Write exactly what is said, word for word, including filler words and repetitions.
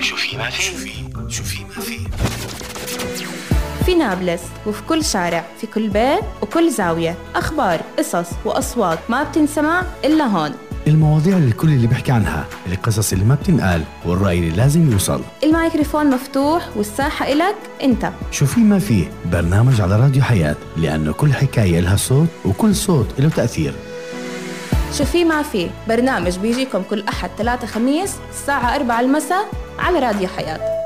شو في ما في شو في شو في ما في في نابلس وفي كل شارع، في كل بيت وكل زاوية، أخبار، قصص وأصوات ما بتنسمع إلا هون. المواضيع اللي الكل اللي بيحكي عنها، القصص اللي ما بتنقال، والرأي اللي لازم يوصل. الميكروفون مفتوح والساحة إلك أنت. شو في ما في، برنامج على راديو حياة، لأنه كل حكاية لها صوت وكل صوت له تأثير. شو في ما في، برنامج بيجيكم كل أحد ثلاثة خميس الساعة أربعة المساء على راديو حياة.